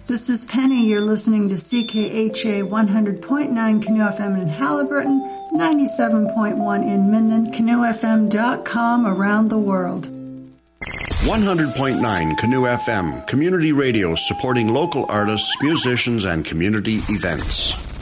This is Penny. You're listening to CKHA 100.9 Canoe FM in Halliburton, 97.1 in Minden, canoefm.com around the world. 100.9 Canoe FM, community radio supporting local artists, musicians, and community events.